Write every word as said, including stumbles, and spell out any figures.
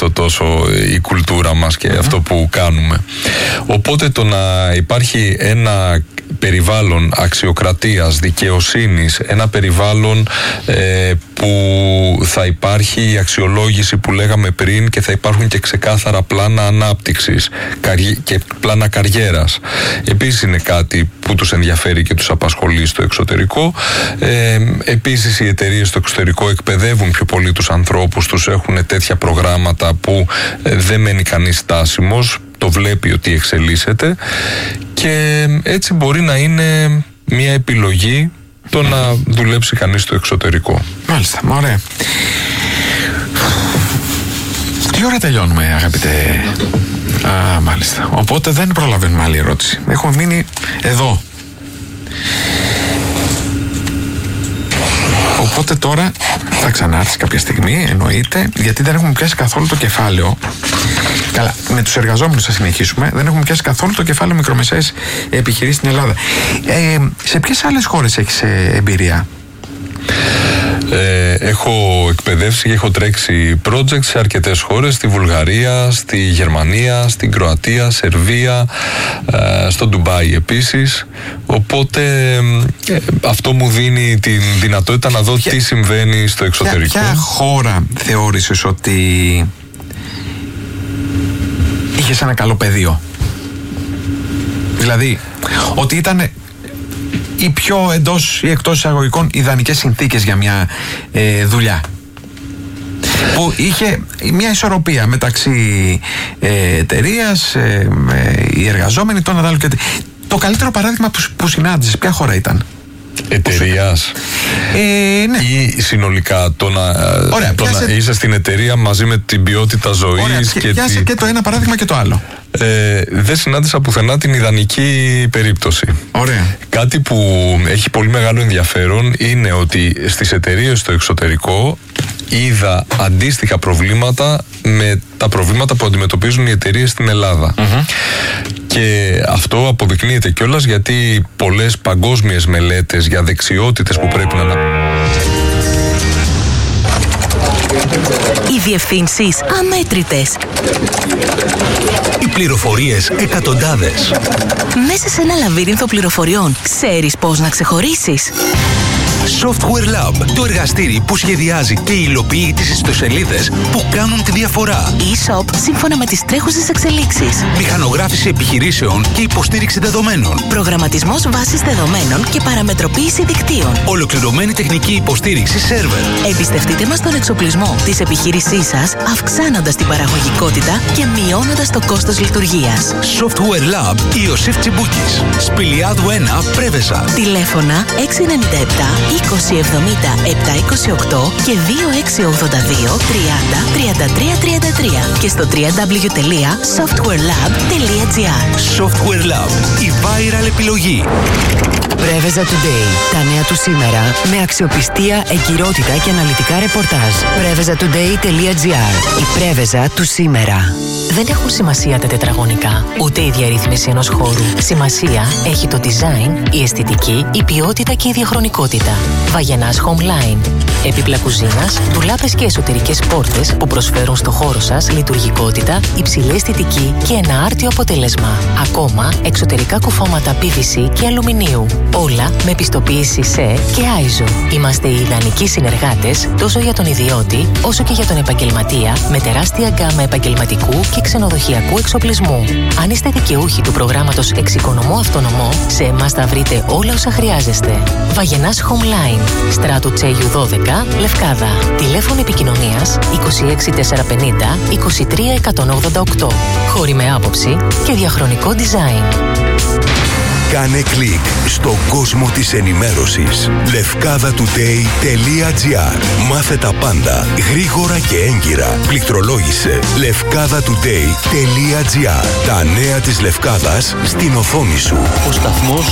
ευχάριστο τόσο η κουλτούρα μας και mm-hmm. αυτό που κάνουμε. Οπότε το να υπάρχει ένα περιβάλλον αξιοκρατίας, δικαιοσύνης, ένα περιβάλλον ε, που θα υπάρχει η αξιολόγηση που λέγαμε πριν και θα υπάρχουν και ξεκάθαρα πλάνα ανάπτυξης και πλάνα καριέρας. Επίσης είναι κάτι που τους ενδιαφέρει και τους απασχολεί στο εξωτερικό. Ε, επίσης οι εταιρείες στο εξωτερικό εκπαιδεύουν πιο πολύ τους ανθρώπους τους, έχουν τέτοια προγράμματα που ε, δεν μένει κανείς στάσιμος, το βλέπει ότι εξελίσσεται και έτσι μπορεί να είναι μια επιλογή το να δουλέψει κανείς στο εξωτερικό. Μάλιστα, ωραία. Τι ώρα τελειώνουμε, αγαπητέ? Α, μάλιστα. Οπότε δεν προλαβαίνουμε άλλη ερώτηση. Έχουμε μείνει εδώ. Οπότε τώρα θα ξανάρθει κάποια στιγμή, εννοείται, γιατί δεν έχουμε πιάσει καθόλου το κεφάλαιο. Καλά, με τους εργαζόμενους θα συνεχίσουμε. Δεν έχουμε πιάσει καθόλου το κεφάλαιο μικρομεσαίες επιχειρήσεις στην Ελλάδα. Ε, σε ποιες άλλες χώρες έχεις εμπειρία? Ε, έχω εκπαιδεύσει και έχω τρέξει projects σε αρκετές χώρες, στη Βουλγαρία, στη Γερμανία, στην Κροατία, Σερβία, ε, στο Ντουμπάι επίσης. Οπότε ε, αυτό μου δίνει τη δυνατότητα να δω ποια, τι συμβαίνει στο εξωτερικό. Ποια, ποια χώρα θεώρησες ότι είχες ένα καλό πεδίο? Δηλαδή, ότι ήταν οι πιο εντός ή εκτός εισαγωγικών ιδανικές συνθήκες για μια ε, δουλειά, που είχε μια ισορροπία μεταξύ ε, εταιρείας, ε, ε, οι εργαζόμενοι, το ένα άλλο και το καλύτερο παράδειγμα που, που συνάντησες, ποια χώρα ήταν? Εταιρείας ε, ναι. ή συνολικά το να, Ωραία, το να είσαι στην εταιρεία μαζί με την ποιότητα ζωής? Ωραία, και, πιάσε τη... και το ένα παράδειγμα και το άλλο. Ε, δεν συνάντησα πουθενά την ιδανική περίπτωση. Ωραία. Κάτι που έχει πολύ μεγάλο ενδιαφέρον είναι ότι στις εταιρείες στο εξωτερικό είδα αντίστοιχα προβλήματα με τα προβλήματα που αντιμετωπίζουν οι εταιρείες στην Ελλάδα. Mm-hmm. Και αυτό αποδεικνύεται κιόλας γιατί πολλές παγκόσμιες μελέτες για δεξιότητες που πρέπει να... Οι διευθύνσεις αμέτρητες. Οι πληροφορίες εκατοντάδες. Μέσα σε ένα λαβύρινθο πληροφοριών, ξέρεις πώς να ξεχωρίσεις? Software Lab, το εργαστήρι που σχεδιάζει και υλοποιεί τις ιστοσελίδες που κάνουν τη διαφορά. E-shop σύμφωνα με τις τρέχουσες εξελίξεις. Μηχανογράφηση επιχειρήσεων και υποστήριξη δεδομένων. Προγραμματισμός βάσης δεδομένων και παραμετροποίηση δικτύων. Ολοκληρωμένη τεχνική υποστήριξη σερβερ. Εμπιστευτείτε μας τον εξοπλισμό της επιχείρησής σας, αυξάνοντας την παραγωγικότητα και μειώνοντας το κόστος λειτουργίας. Software Lab Ιωσήφ Τσιμπούκης, Σπηλιάδου ένα, Πρέβεζα. Τηλέφωνα έξι εννιά επτά είκοσι εβδομήντα επτακόσια είκοσι οκτώ και δύο έξι ογδόντα δύο τριάντα τριάντα τρία τριάντα τρία και στο double-u double-u double-u τελεία software lab τελεία gr. Software Lab, η viral επιλογή. Πρέβεζα Today. Τα νέα του σήμερα με αξιοπιστία, εγκυρότητα και αναλυτικά ρεπορτάζ. πρέβεζα τουντέι τελεία gr. Η Πρέβεζα του σήμερα. Δεν έχουν σημασία τα τετραγωνικά, ούτε η διαρρύθμιση ενός χώρου. Σημασία έχει το design, η αισθητική, η ποιότητα και η διαχρονικότητα. Βαγενάς Homeline. Έπιπλα κουζίνας, ντουλάπες και εσωτερικές πόρτες που προσφέρουν στο χώρο σας λειτουργικότητα, υψηλή αισθητική και ένα άρτιο αποτέλεσμα. Ακόμα, εξωτερικά κουφώματα πι βι σι και αλουμινίου. Όλα με πιστοποίηση ΣΕ και άιζο. Είμαστε οι ιδανικοί συνεργάτες τόσο για τον ιδιώτη όσο και για τον επαγγελματία, με τεράστια γκάμα επαγγελματικού και ξενοδοχειακού εξοπλισμού. Αν είστε δικαιούχοι του προγράμματος Εξοικονομώ Αυτονομώ, σε εμάς θα βρείτε όλα όσα χρειάζεστε. Βαγενάς Homeline, Στράτου Τσέγιου δώδεκα, Λευκάδα. Τηλέφωνο επικοινωνίας είκοσι έξι τετρακόσια πενήντα είκοσι τρία εκατόν ογδόντα οκτώ. Χώροι με άποψη και διαχρονικό design. Κάνε κλικ στον κόσμο της ενημέρωσης. λευκάδα τουντέι τελεία gr. Μάθε τα πάντα γρήγορα και έγκυρα. Πληκτρολόγησε λευκάδα τουντέι τελεία gr. Τα νέα της Λευκάδας στην οθόνη σου. Ο σταθμός